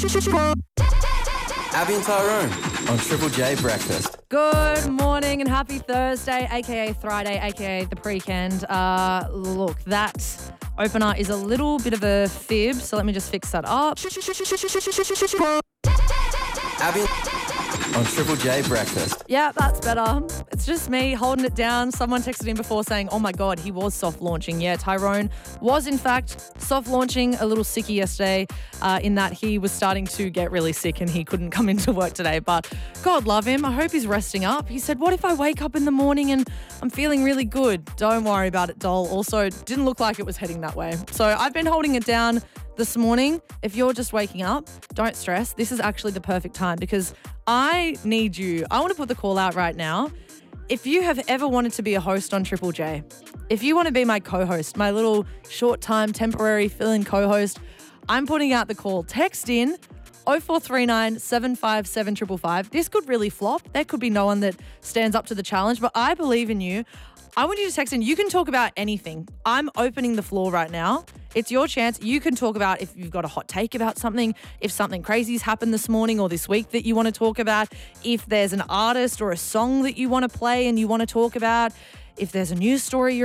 Abby and Tyrone on Triple J Breakfast. Good morning and happy Thursday, aka Friday, aka the Preekend. Look, that opener is a little bit of a fib, so let me just fix that up. Abby on Triple J Breakfast. Yeah, that's better. It's just me holding it down. Someone texted in before saying, oh my God, he was soft launching. Yeah, Tyrone was in fact soft launching, a little sicky yesterday in that he was starting to get really sick and he couldn't come into work today. But God love him. I hope he's resting up. He said, what if I wake up in the morning and I'm feeling really good? Don't worry about it, doll. Also, didn't look like it was heading that way. So I've been holding it down this morning. If you're just waking up, don't stress. This is actually the perfect time because I need you. I want to put the call out right now. If you have ever wanted to be a host on Triple J, if you want to be my co-host, my little short-time temporary fill-in co-host, I'm putting out the call. Text in 0439 757 555. This could really flop. There could be no one that stands up to the challenge, but I believe in you. I want you to text in. You can talk about anything. I'm opening the floor right now. It's your chance. You can talk about if you've got a hot take about something, if something crazy's happened this morning or this week that you want to talk about, if there's an artist or a song that you want to play and you want to talk about, if there's a news story you're